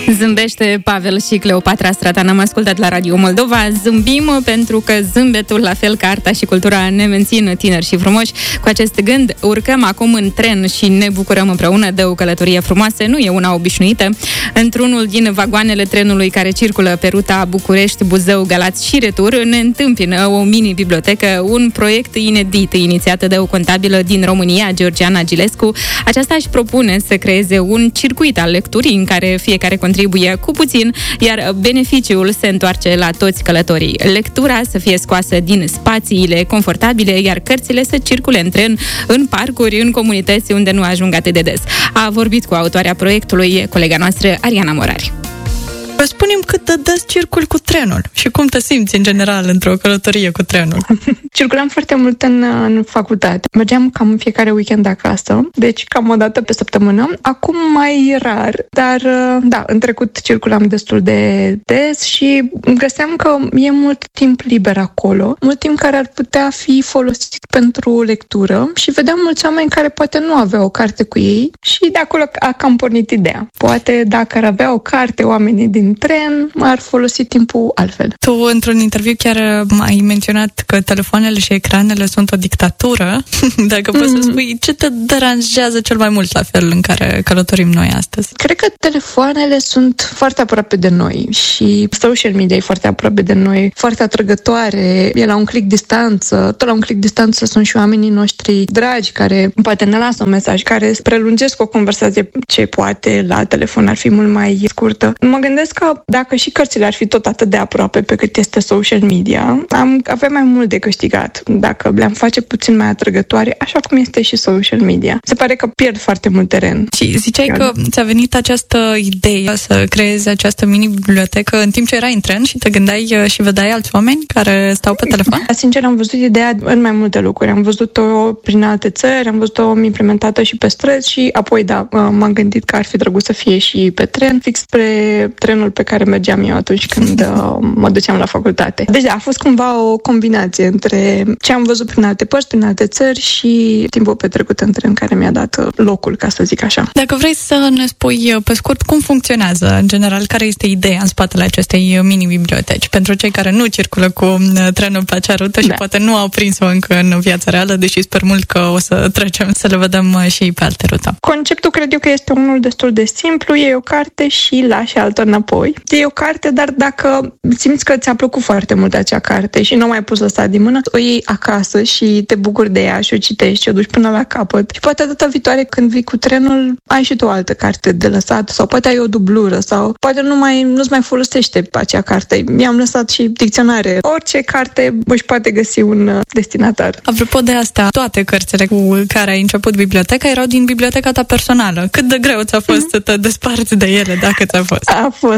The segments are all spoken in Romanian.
Zâmbește Pavel și Cleopatra Stratan. Am ascultat la Radio Moldova. Zâmbim pentru că zâmbetul, la fel ca arta și cultura, ne mențin tineri și frumoși. Cu acest gând urcăm acum în tren și ne bucurăm împreună de o călătorie frumoasă. Nu e una obișnuită. Într-unul din vagoanele trenului care circulă pe ruta București, Buzău, Galați și retur, ne întâmpină o mini-bibliotecă, un proiect inedit inițiat de o contabilă din România, Georgiana Gilescu. Aceasta își propune să creeze un circuit al lecturii în care fiecare contribuie cu puțin, iar beneficiul se întoarce la toți călătorii. Lectura să fie scoasă din spațiile confortabile, iar cărțile să circule în tren, în parcuri, în comunități unde nu ajung atât de des. A vorbit cu autoarea proiectului colega noastră, Ariana Morari. Spune-mi cât de des circul cu trenul și cum te simți în general într-o călătorie cu trenul. Circulam foarte mult în facultate. Mergeam cam în fiecare weekend acasă, deci cam o dată pe săptămână. Acum mai rar, dar da, în trecut circulam destul de des și găseam că e mult timp liber acolo, mult timp care ar putea fi folosit pentru lectură și vedeam mulți oameni care poate nu aveau o carte cu ei și de acolo a cam pornit ideea. Poate dacă ar avea o carte oamenii din tren, ar folosi timpul altfel. Tu, într-un interviu, chiar ai menționat că telefoanele și ecranele sunt o dictatură. Dacă poți să spui, ce te deranjează cel mai mult la felul în care călătorim noi astăzi? Cred că telefoanele sunt foarte aproape de noi și social media e foarte aproape de noi, foarte atrăgătoare, e la un click distanță, tot la un click distanță sunt și oamenii noștri dragi care poate ne lasă un mesaj, care prelungesc o conversație ce poate la telefon ar fi mult mai scurtă. Mă gândesc că dacă și cărțile ar fi tot atât de aproape pe cât este social media, am avea mai mult de câștigat dacă le-am face puțin mai atrăgătoare, așa cum este și social media. Se pare că pierd foarte mult teren. Și ziceai că ți-a venit această idee să creezi această mini-bibliotecă în timp ce erai în tren și te gândeai și vedeai alți oameni care stau pe telefon? Sincer, am văzut ideea în mai multe lucruri. Am văzut-o prin alte țări, am văzut-o implementată și pe străzi și apoi, da, m-am gândit că ar fi drăguț să fie și pe tren, fix spre trenul pe care mergeam eu atunci când mă duceam la facultate. Deci a fost cumva o combinație între ce am văzut prin alte părți, prin alte țări și timpul petrecut în tren care mi-a dat locul, ca să zic așa. Dacă vrei să ne spui pe scurt cum funcționează, în general, care este ideea în spatele acestei mini-biblioteci? Pentru cei care nu circulă cu trenul pe acea rută și poate nu au prins-o încă în viața reală, deși sper mult că o să trecem să le vedem și pe alte rute. Conceptul cred eu că este unul destul de simplu, e o carte și lași altă înapoi. E o carte, dar dacă simți că ți-a plăcut foarte mult acea carte și nu o mai poți lăsa din mână, o iei acasă și te bucuri de ea și o citești și o duci până la capăt. Și poate data viitoare când vii cu trenul, ai și tu o altă carte de lăsat sau poate ai o dublură sau poate nu-ți mai folosește acea carte. I-am lăsat și dicționare. Orice carte își poate găsi un destinatar. Apropo de asta, toate cărțile cu care ai început biblioteca erau din biblioteca ta personală. Cât de greu ți-a fost să te desparți de ele, dacă ți-a fost?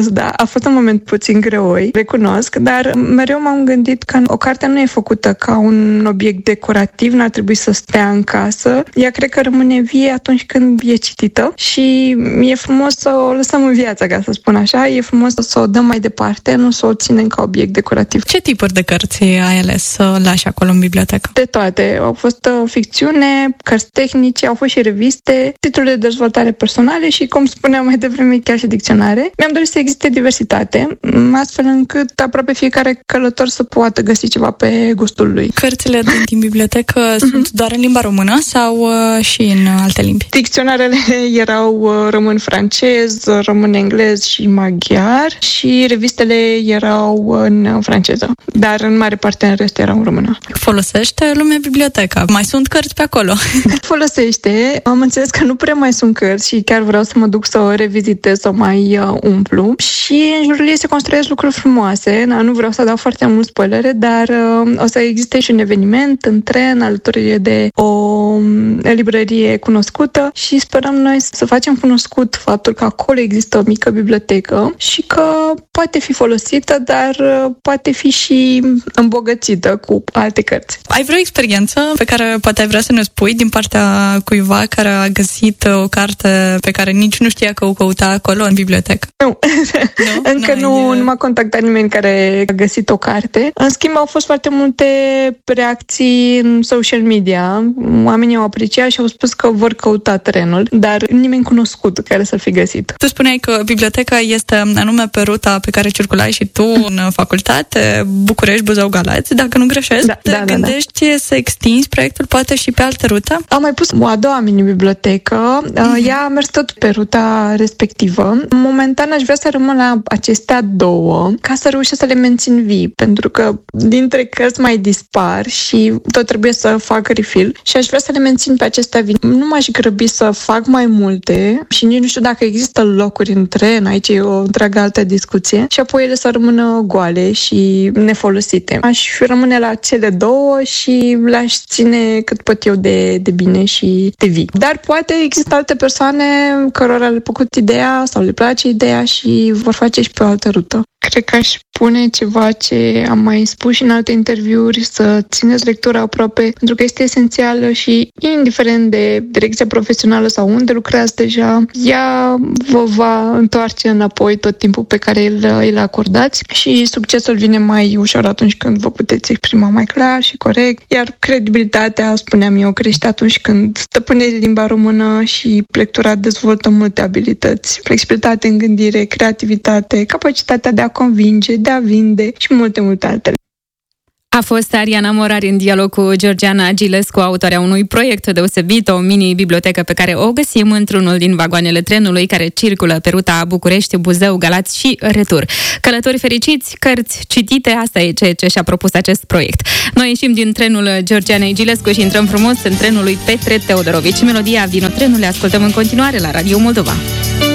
A fost un moment puțin greoi, recunosc, dar mereu m-am gândit că o carte nu e făcută ca un obiect decorativ, n-ar trebui să stea în casă. Ea cred că rămâne vie atunci când e citită și e frumos să o lăsăm în viață, ca să spun așa, e frumos să o dăm mai departe, nu să o ținem ca obiect decorativ. Ce tipuri de cărți ai ales să lași acolo în bibliotecă? De toate. Au fost ficțiune, cărți tehnice, au fost și reviste, titluri de dezvoltare personale și, cum spuneam mai devreme, chiar și dicționare. Mi-am dorit să existe diversitate, astfel încât aproape fiecare călător să poată găsi ceva pe gustul lui. Cărțile din bibliotecă sunt doar în limba română sau și în alte limbi? Dicționarele erau român francez, român englez și maghiar și revistele erau în franceză, dar în mare parte în rest erau în română. Folosește lumea biblioteca? Mai sunt cărți pe acolo? Folosește. Am înțeles că nu prea mai sunt cărți și chiar vreau să mă duc să o revizitez, să o mai umplu. Și în jurul ei se construiesc lucruri frumoase. Nu vreau să dau foarte mult spoilere, dar o să existe și un eveniment în tren alături de o librărie cunoscută și sperăm noi să facem cunoscut faptul că acolo există o mică bibliotecă și că poate fi folosită, dar poate fi și îmbogățită cu alte cărți. Ai vreo experiență pe care poate ai vrea să ne spui din partea cuiva care a găsit o carte pe care nici nu știa că o căuta acolo în bibliotecă? Nu. Încă nu m-a contactat nimeni care a găsit o carte. În schimb, au fost foarte multe reacții în social media. Oamenii Oamenii au apreciat și au spus că vor căuta trenul, dar nimeni cunoscut care să-l fi găsit. Tu spuneai că biblioteca este anume pe ruta pe care circulai și tu în facultate, București, Buzău, Galați, dacă nu greșesc. Te gândești să extinzi proiectul poate și pe altă rută? Am mai pus o a doua mini-bibliotecă. Ea a mers tot pe ruta respectivă. Momentan aș vrea să rămân la acestea două ca să reușesc să le mențin vii, pentru că dintre cărți mai dispar și tot trebuie să fac refill și aș vrea să le mențin pe acestea vii. Nu m-aș grăbi să fac mai multe și nici nu știu dacă există locuri în tren, aici e o întreagă altă discuție, și apoi ele să rămână goale și nefolosite. Aș rămâne la cele două și le-aș ține cât pot eu de bine și de vii. Dar poate există alte persoane cărora le-a plăcut ideea sau le place ideea și vor face și pe o altă rută. Cred că aș spune ceva ce am mai spus și în alte interviuri, să țineți lectura aproape, pentru că este esențială și, indiferent de direcția profesională sau unde lucrați deja, ea vă va întoarce înapoi tot timpul pe care îl acordați și succesul vine mai ușor atunci când vă puteți exprima mai clar și corect, iar credibilitatea, spuneam eu, crește atunci când stăpâneți limba română și lectura dezvoltă multe abilități, flexibilitate în gândire, creativitate, capacitatea de a convinge, de a vinde și multe, multe altele. A fost Ariana Morari în dialog cu Georgiana Agilescu, autoarea unui proiect deosebit, o mini-bibliotecă pe care o găsim într-unul din vagoanele trenului care circulă pe ruta București, Buzău, Galați și retur. Călători fericiți, cărți citite, asta e ceea ce și-a propus acest proiect. Noi ieșim din trenul Georgiana Agilescu și intrăm frumos în trenul lui Petre Teodorovici. Melodia Vino Trenule ascultăm în continuare la Radio Moldova.